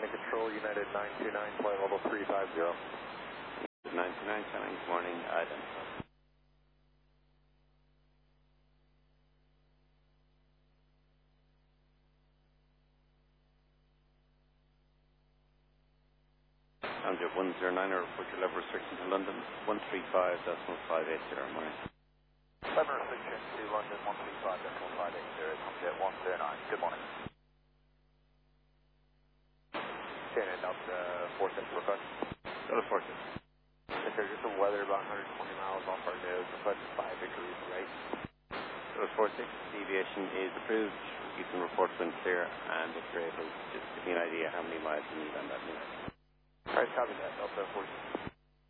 morning control, United 929, flight level 350. 929, Channel, good morning, identify. Under 109, report your level restriction to London, 135.580, morning. Level restriction to London, 135.580, Tomjet 109, good morning. Shannon, out 46 request. Go to 46. There's just some weather about 120 miles off our nose, request 5 degrees right. Go to 46, deviation is approved. You can report wind clear, and if you're able, just give me an idea how many miles you need on that minute. Alright, copy that, Delta 46.